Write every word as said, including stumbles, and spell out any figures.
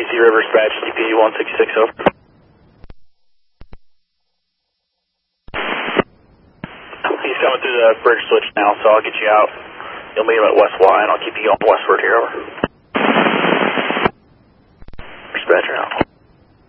C River Dispatch, D P one sixty-six, over. He's coming through the bridge switch now, so I'll get you out. You'll meet him at West Y, and I'll keep you going westward here, over. Dispatcher out.